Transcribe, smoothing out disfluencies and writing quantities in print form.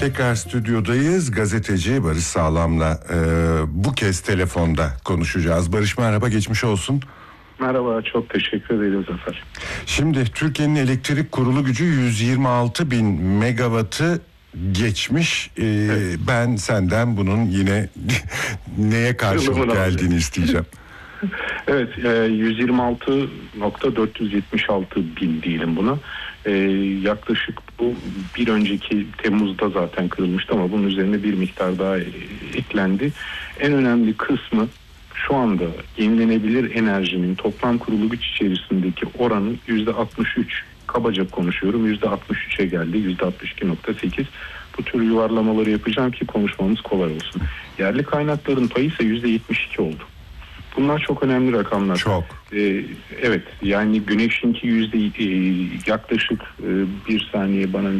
Tekrar stüdyodayız. Gazeteci Barış Sağlam'la bu kez telefonda konuşacağız. Barış merhaba, geçmiş olsun. Merhaba, çok teşekkür ederim Zafer. Şimdi Türkiye'nin elektrik kurulu gücü 126 bin megawattı geçmiş. Evet. Ben senden bunun yine neye karşılık geldiğini isteyeceğim. Evet, 126.476 bin diyelim buna. Yaklaşık bu bir önceki Temmuz'da zaten kırılmıştı ama bunun üzerine bir miktar daha eklendi. En önemli kısmı şu anda yenilenebilir enerjinin toplam kurulu güç içerisindeki oranı %63. Kabaca konuşuyorum, %63'e geldi, %62.8. Bu tür yuvarlamaları yapacağım ki konuşmamız kolay olsun. Yerli kaynakların payı ise %72 oldu. Bunlar çok önemli rakamlar. Çok. Evet, yani güneşinki yaklaşık bir saniye bana